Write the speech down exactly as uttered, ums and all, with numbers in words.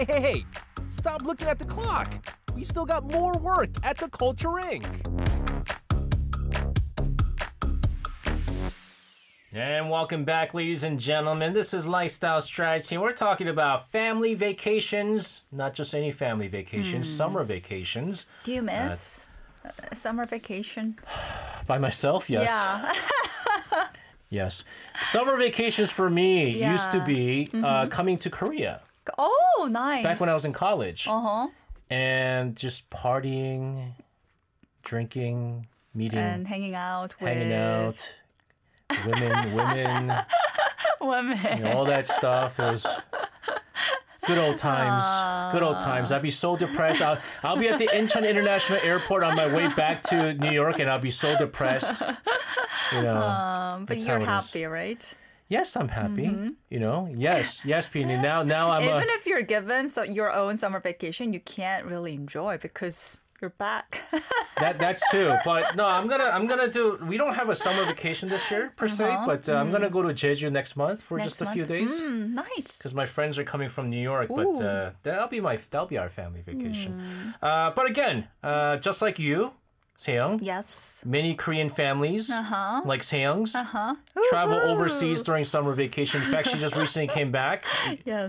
Hey, hey, hey, stop looking at the clock. We still got more work at the Culture Incorporated. And welcome back, ladies and gentlemen. This is Lifestyle Strategy. We're talking about family vacations, not just any family vacations, mm. summer vacations. Do you miss uh, summer vacation? By myself, yes. Yeah. Yes. Summer vacations for me yeah. used to be mm-hmm. uh, coming to Korea. Oh, nice. Back when I was in college. Uh-huh. And just partying, drinking, meeting. And hanging out with... Hanging out. Women, women, women, you know, all that stuff. It was good old times. Uh, good old times. I'd be so depressed. I'll, I'll be at the Incheon International Airport on my way back to New York, and I'll be so depressed. You know, um, but you're happy, right? Yes, I'm happy. Mm-hmm. You know, yes, yes, Peony. Now, now I'm. Even a, if you're given so your own summer vacation, you can't really enjoy because. You're back. that that's true, but no, I'm gonna I'm gonna do. We don't have a summer vacation this year per se, uh-huh. but uh, mm. I'm gonna go to Jeju next month for next just a month? few days. Mm, nice. Because my friends are coming from New York, Ooh. but uh, that'll be my that'll be our family vacation. Mm. Uh, but again, uh, just like you, Seyoung. Yes. Many Korean families, uh-huh. like Seyoung's, uh-huh. travel overseas during summer vacation. In fact, she just recently came back. Yes.